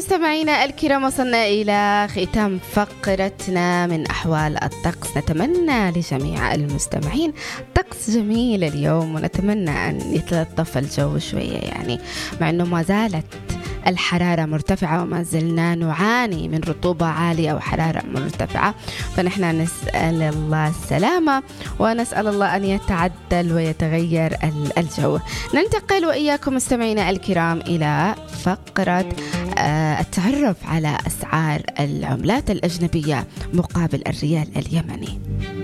مستمعينا الكرام، وصلنا إلى ختام فقرتنا من أحوال الطقس. نتمنى لجميع المستمعين طقس جميل اليوم، ونتمنى أن يتلطف الجو شوية، يعني مع أنه ما زالت الحرارة مرتفعة وما زلنا نعاني من رطوبة عالية وحرارة مرتفعة، فنحن نسأل الله السلامة ونسأل الله أن يتعدل ويتغير الجو. ننتقل وإياكم مستمعينا الكرام إلى فقرة التعرف على أسعار العملات الأجنبية مقابل الريال اليمني.